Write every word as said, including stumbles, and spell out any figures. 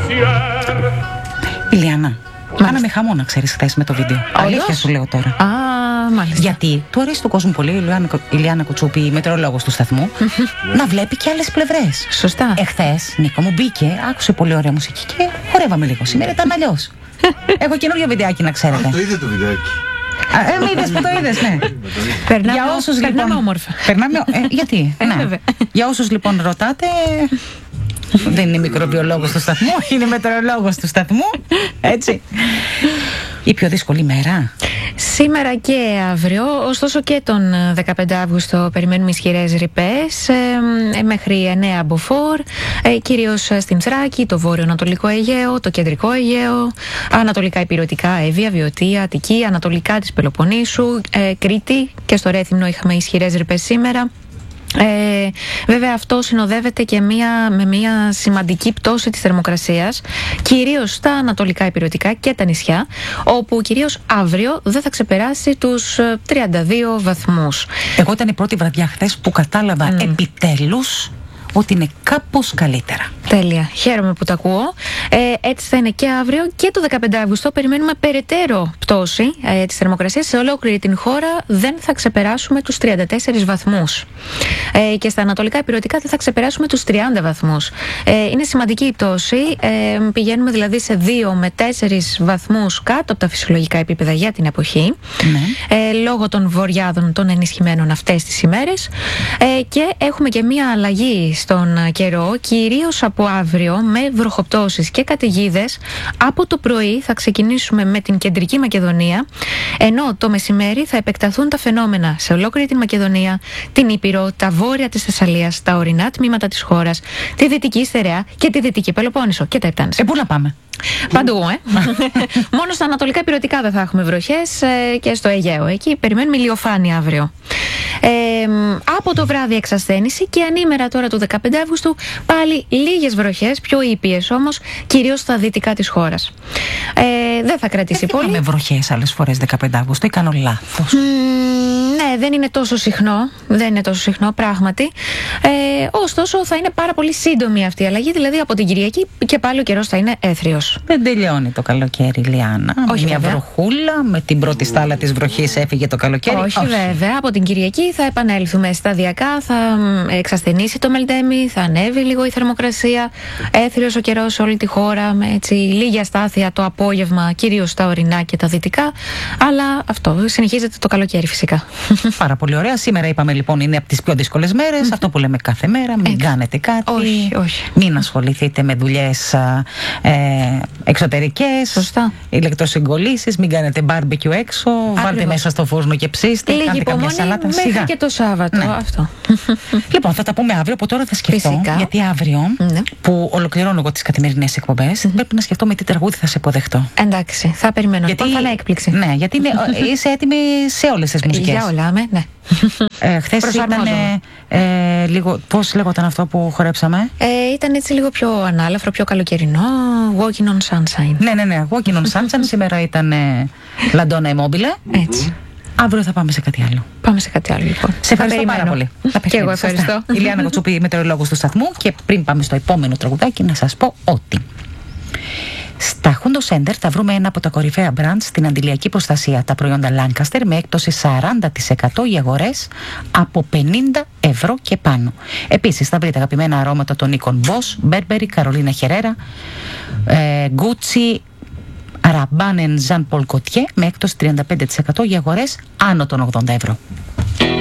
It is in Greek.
Ηλιάνα, κάναμε χαμό να ξέρεις χθες με το βίντεο. Αλήθεια σου λέω τώρα. Α, μάλιστα. Γιατί του αρέσει του κόσμου πολύ η Ηλιάνα, Ηλιάνα Κουτσούπη, η μετεωρολόγος του σταθμού, να βλέπει και άλλες πλευρές. Σωστά. Εχθές, Νίκο μου μπήκε, άκουσε πολύ ωραία μουσική και χορεύαμε λίγο. Σήμερα ήταν αλλιώς. Έχω καινούριο βιντεάκι να ξέρετε. Α, το είδε το βιντεάκι. Α, ε, με είδες που το είδες, ναι. Περνάμε, Για όσους, περνάμε λοιπόν, όμορφα. Περνάμε, ε, γιατί, Ε, ναι. βέβαια. Για όσους λοιπόν ρωτάτε, δεν είναι μικροβιολόγος του σταθμού, είναι μετεωρολόγος του σταθμού, έτσι. Η πιο δύσκολη μέρα. Σήμερα και αύριο, ωστόσο και τον δεκαπέντε Αύγουστο περιμένουμε ισχυρές ρηπές ε, μέχρι εννέα μποφόρ, ε, κυρίως στην Θράκη, το βόρειο-ανατολικό Αιγαίο, το κεντρικό Αιγαίο, ανατολικά υπηρετικά Εύβοια, Βιωτία, Αττική, ανατολικά της Πελοποννήσου, ε, Κρήτη και στο Ρέθυμνο είχαμε ισχυρές ρηπές σήμερα. Ε, βέβαια αυτό συνοδεύεται και μία, με μια σημαντική πτώση της θερμοκρασίας, κυρίως στα ανατολικά υπηρετικά και τα νησιά, όπου κυρίως αύριο δεν θα ξεπεράσει τους τριάντα δύο βαθμούς. Εγώ ήταν η πρώτη βραδιά χθες που κατάλαβα mm. επιτέλους ότι είναι κάπως καλύτερα. Τέλεια. Χαίρομαι που το ακούω. Ε, έτσι θα είναι και αύριο και το δεκαπέντε Αυγούστου. Περιμένουμε περαιτέρω πτώση ε, της θερμοκρασίας. Σε ολόκληρη την χώρα δεν θα ξεπεράσουμε τους τριάντα τέσσερις βαθμούς. Ε, και στα ανατολικά υπηρετικά δεν θα ξεπεράσουμε τους τριάντα βαθμούς. Ε, είναι σημαντική η πτώση. Ε, πηγαίνουμε δηλαδή σε δύο με τέσσερις βαθμούς κάτω από τα φυσιολογικά επίπεδα για την εποχή. Ναι. Ε, λόγω των βοριάδων των ενισχυμένων αυτές τις ημέρες. Ε, και έχουμε και μία αλλαγή στον καιρό, κυρίως από αύριο, με βροχοπτώσεις και καταιγίδες. Από το πρωί θα ξεκινήσουμε με την κεντρική Μακεδονία, ενώ το μεσημέρι θα επεκταθούν τα φαινόμενα σε ολόκληρη την Μακεδονία, την Ήπειρο, τα βόρεια της Θεσσαλίας, τα ορεινά τμήματα της χώρας, τη Δυτική Στερεά και τη Δυτική Πελοπόννησο και τα Επτάνησα. Ε, πού να πάμε? Παντού, ε. Μόνο στα ανατολικά υπηρετικά δεν θα έχουμε βροχές ε, και στο Αιγαίο. Εκεί περιμένουμε ηλιοφάνεια αύριο. Ε, από το βράδυ εξασθένηση και ανήμερα τώρα του δεκαπέντε Αυγούστου πάλι λίγες βροχές, πιο ήπιες όμως, κυρίως στα δυτικά της χώρας. Ε, δεν θα κρατήσει δεν πολύ. Με βροχές άλλες φορές δεκαπέντε Αυγούστου ή κάνω λάθος? Mm, ναι, δεν είναι τόσο συχνό. Δεν είναι τόσο συχνό, πράγματι. Ε, ωστόσο, θα είναι πάρα πολύ σύντομη αυτή η αλλαγή. Δηλαδή, από την Κυριακή και πάλι ο καιρός θα είναι έθριος. Δεν τελειώνει το καλοκαίρι, Λιάννα. Όχι, μια βέβαια. βροχούλα, με την πρώτη στάλα της βροχής έφυγε το καλοκαίρι. Όχι, Όχι, βέβαια. Από την Κυριακή θα επανέλθουμε σταδιακά. Θα εξασθενήσει το Μελτέμι, θα ανέβει λίγο η θερμοκρασία. Έθριος ο καιρός σε όλη τη χώρα, με έτσι λίγη αστάθεια το απόγευμα, κυρίως στα ορεινά και τα δυτικά. Αλλά αυτό συνεχίζεται το καλοκαίρι, φυσικά. Πάρα πολύ ωραία. Σήμερα είπαμε λοιπόν είναι από τις πιο δύσκολες μέρες. Mm. Αυτό που λέμε κάθε μέρα. Μην έτσι. κάνετε κάτι. Όχι, όχι. Μην ασχοληθείτε με δουλειές ε, εξωτερικές. Σωστά. Ηλεκτροσυγκολήσεις. Μην κάνετε μπάρμπεκιου έξω. Ακριβώς. Βάλτε μέσα στο φούρνο και ψήστε. Λίγη κάντε υπομονή καμιά σαλάτα. μέχρι Σιγά. και το Σάββατο. Ναι. Αυτό. Λοιπόν, θα τα πούμε αύριο. Από τώρα θα σκεφτώ. Φυσικά. Γιατί αύριο ναι. που ολοκληρώνω εγώ τις καθημερινές εκπομπές, mm-hmm. πρέπει να σκεφτώ με τι τραγούδι θα σε υποδεχτώ. Εντάξει, θα περιμένω. Γιατί, λοιπόν, θα είναι έκπληξη. Ναι, γιατί είναι, είσαι έτοιμη σε όλες τις μουσικές. Για όλα, με, ναι. Ε, χθες ήταν ε, λίγο, πώς λέγονταν αυτό που χορέψαμε? Ε, ήταν έτσι λίγο πιο ανάλαφρο, πιο καλοκαιρινό. Walking on Sunshine. Ναι, ναι, ναι, Walking on Sunshine. Σήμερα ήταν ε, La Donna Immobile. Έτσι. Αύριο θα πάμε σε κάτι άλλο. Πάμε σε κάτι άλλο, λοιπόν. Σε ευχαριστώ πάρα πολύ. Και εγώ ευχαριστώ. Η Ηλιάνα Κουτσούπη, μετεωρολόγος του σταθμού. Και πριν πάμε στο επόμενο τραγουδάκι, να σας πω ότι στα Hundo Center θα βρούμε ένα από τα κορυφαία brands στην αντιλιακή προστασία, τα προϊόντα Lancaster, με έκπτωση σαράντα τοις εκατό οι αγορές από πενήντα ευρώ και πάνω. Επίσης θα βρείτε αγαπημένα αρώματα των Nikon Boss, Burberry, Carolina Herrera, ε, Gucci, Rabanne, Jean Paul Gaultier, με έκπτωση τριάντα πέντε τοις εκατό για αγορές άνω των ογδόντα ευρώ.